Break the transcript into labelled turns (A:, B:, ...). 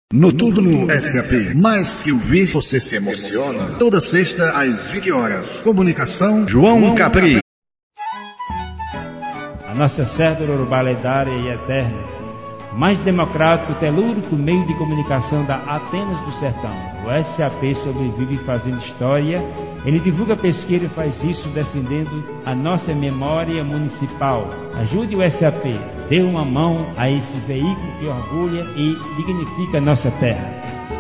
A: Noturno SAP. Mais que ouvir, você se emociona. Toda sexta às 20 horas. Comunicação João Capri.
B: A nossa cédula urbana lendária e eterna, mais democrático, telúrico meio de comunicação da Atenas do Sertão. O SAP sobrevive fazendo história. Ele divulga pesquisa e faz isso defendendo a nossa memória municipal. Ajude o SAP. Dê uma mão a esse veículo que orgulha e dignifica a nossa terra.